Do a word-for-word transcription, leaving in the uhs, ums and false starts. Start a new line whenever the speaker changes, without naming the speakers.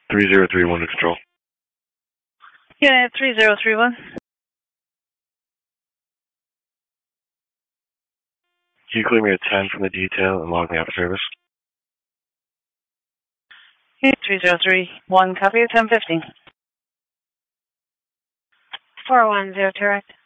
three zero three one to control.
Unit three zero three one.
Can you clear me a ten from the detail and log me out of service?
Unit three zero three one, copy of ten fifty.
four one zero, direct.